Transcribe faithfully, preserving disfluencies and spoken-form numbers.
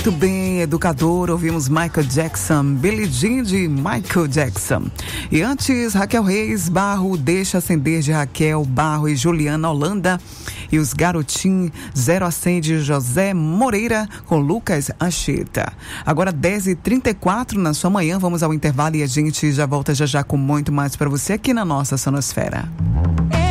Muito bem, educador, ouvimos Michael Jackson, Billie Jean de Michael Jackson. E antes, Raquel Reis, Barro, Deixa Acender de Raquel Barro e Juliana Holanda. E os Garotim, Zero a cem de José Moreira com Lucas Acheta. Agora dez e trinta e quatro na sua manhã, vamos ao intervalo e a gente já volta já já com muito mais para você aqui na nossa Sonosfera.